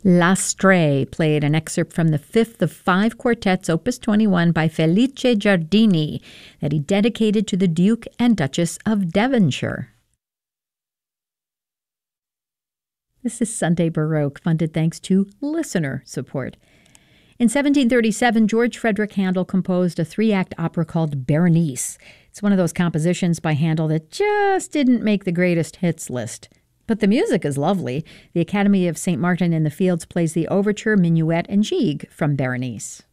L'Astre played an excerpt from the fifth of five quartets, Opus 21, by Felice Giardini, that he dedicated to the Duke and Duchess of Devonshire. This is Sunday Baroque, funded thanks to listener support. In 1737, George Frederick Handel composed a three-act opera called Berenice. It's one of those compositions by Handel that just didn't make the greatest hits list. But the music is lovely. The Academy of St. Martin in the Fields plays the overture, minuet, and gigue from Berenice.